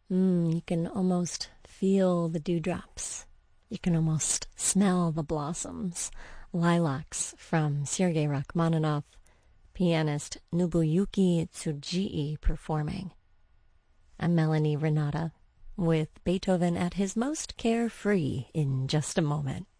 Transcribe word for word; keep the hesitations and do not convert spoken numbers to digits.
Mm, you can almost feel the dewdrops. You can almost smell the blossoms. Lilacs from Sergei Rachmaninoff, pianist Nobuyuki Tsujiii performing. I'm Melanie Renata with Beethoven at his most carefree in just a moment.